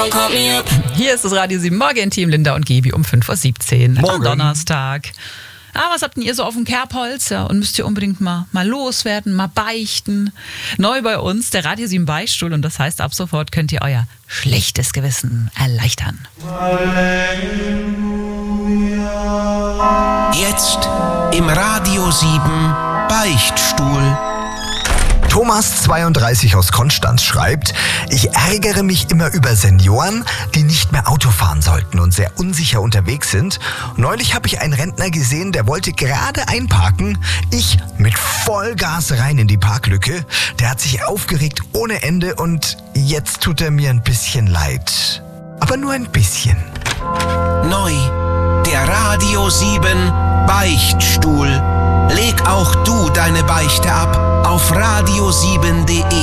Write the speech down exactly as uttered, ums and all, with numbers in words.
Hier ist das Radio sieben Morgen, Team Linda und Gebi um fünf Uhr siebzehn Morgen. am Donnerstag. Ah, was habt denn ihr so auf dem Kerbholz? Ja, und müsst ihr unbedingt mal, mal loswerden, mal beichten. Neu bei uns der Radio sieben Beichtstuhl und das heißt, ab sofort könnt ihr euer schlechtes Gewissen erleichtern. Jetzt im Radio sieben Beichtstuhl. Thomas zweiunddreißig aus Konstanz schreibt, ich ärgere mich immer über Senioren, die nicht mehr Auto fahren sollten und sehr unsicher unterwegs sind. Neulich habe ich einen Rentner gesehen, der wollte gerade einparken. Ich mit Vollgas rein in die Parklücke. Der hat sich aufgeregt ohne Ende und jetzt tut er mir ein bisschen leid. Aber nur ein bisschen. Neu, der Radio sieben Beichtstuhl. Leg auch du deine Beichte ab auf radio sieben punkt de.